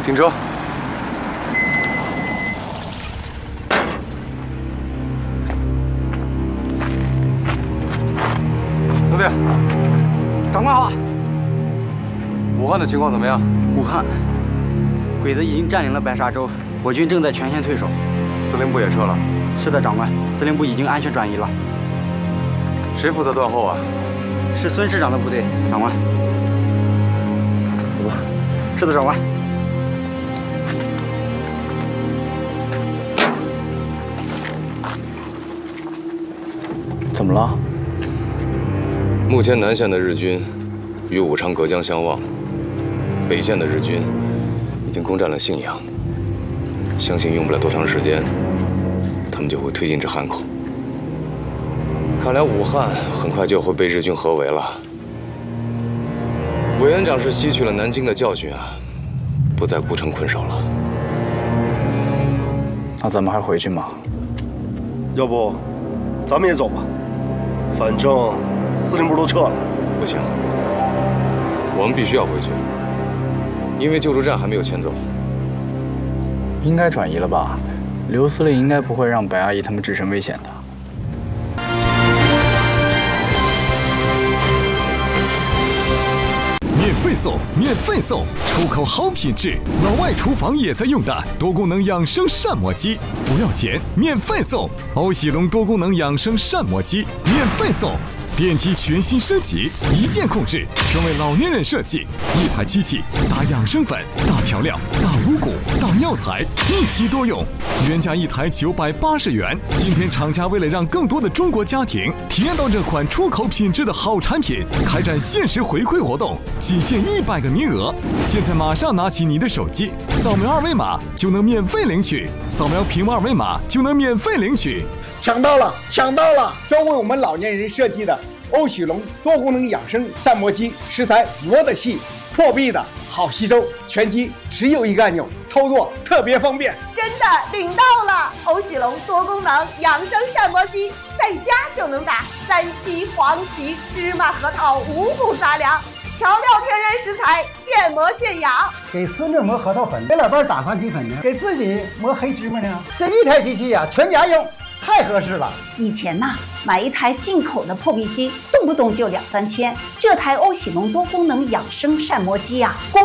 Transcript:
停车。兄弟， 长官好。 武汉的情况怎么样？ 武汉，鬼子已经占领了白沙洲，我军正在全线退守。 司令部也撤了。 是的，长官，司令部已经安全转移了。 谁负责断后啊？ 是孙师长的部队，长官。走吧。是的，长官。 怎么了？ 目前南线的日军与武昌隔江相望，北线的日军已经攻占了信阳，相信用不了多长时间，他们就会推进至汉口。看来武汉很快就会被日军合围了。委员长是吸取了南京的教训啊，不再孤城困守了。 那咱们还回去吗？ 要不，咱们也走吧。反正司令部都撤了。 不行，我们必须要回去，因为救助站还没有迁走。 应该转移了吧？刘司令应该不会让白阿姨他们置身危险的。 免费送，免费送！出口好品质，老外厨房也在用的多功能养生膳魔机，不要钱，免费送！欧喜龙多功能养生膳魔机免费送！电机全新升级，一键控制，专为老年人设计，一台机器打养生粉、打调料、打五谷、打药材，一机多用。原价一台980元，今天厂家为了让更多的中国家庭体验到这款出口品质的好产品，开展限时回馈活动，仅限100个名额。现在马上拿起你的手机，扫描二维码就能免费领取，扫描屏幕二维码就能免费领取。 抢到了，抢到了！专为我们老年人设计的欧许龙多功能养生膳魔机，食材磨得细，破壁的好吸收，全机只有一个按钮，操作特别方便。 真的领到了！欧喜龙多功能养生膳魔机，在家就能打3七、黄芪、芝麻、核桃五谷杂粮，调料天然食材，现磨现养。 给孙子磨核桃粉，给老伴打3七粉呢，给自己磨黑芝麻呢。这一台机器呀，全家用。太合适了！ 以前呐，买一台进口的破壁机，动不动就2、3千。这台欧喜龙多功能养生膳魔机呀，光